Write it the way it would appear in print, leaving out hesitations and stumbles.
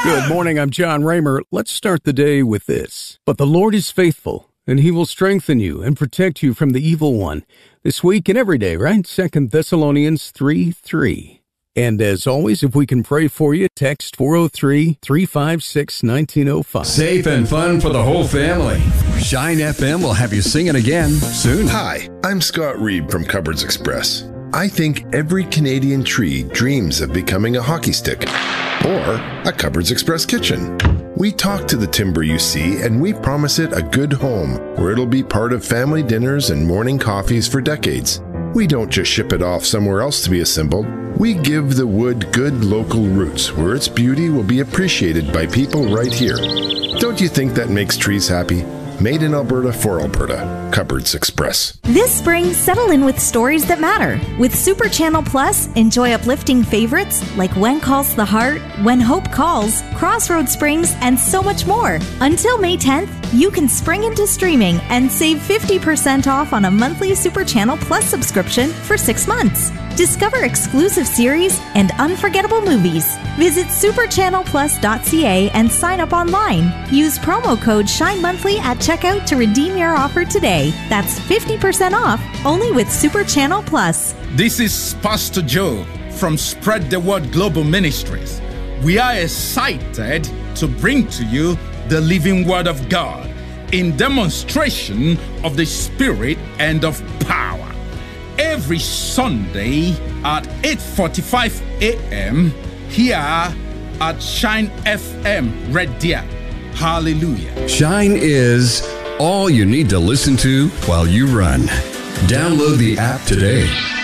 Good morning, I'm John Raymer. Let's start the day with this. But the Lord is faithful, and he will strengthen you and protect you from the evil one. This week and every day, right? 2 Thessalonians 3:3. And as always, if we can pray for you, text 403-356-1905. Safe and fun for the whole family. Shine FM will have you singing again soon. Hi, I'm Scott Reed from Cupboards Express. I think every Canadian tree dreams of becoming a hockey stick or a Cupboards Express kitchen. We talk to the timber you see, and we promise it a good home where it'll be part of family dinners and morning coffees for decades. We don't just ship it off somewhere else to be assembled. We give the wood good local roots where its beauty will be appreciated by people right here. Don't you think that makes trees happy? Made in Alberta for Alberta. Cupboards Express. This spring, settle in with stories that matter. With Super Channel Plus, enjoy uplifting favorites like When Calls the Heart, When Hope Calls, Crossroads Springs, and so much more. Until May 10th, you can spring into streaming and save 50% off on a monthly Super Channel Plus subscription for 6 months. Discover exclusive series and unforgettable movies. Visit superchannelplus.ca and sign up online. Use promo code SHINEMONTHLY at checkout to redeem your offer today. That's 50% off, only with Super Channel Plus. This is Pastor Joe from Spread the Word Global Ministries. We are excited to bring to you the living Word of God in demonstration of the Spirit and of power. Every Sunday at 8:45 a.m. here at Shine FM Red Deer. Hallelujah. Shine is all you need to listen to while you run. Download the app today.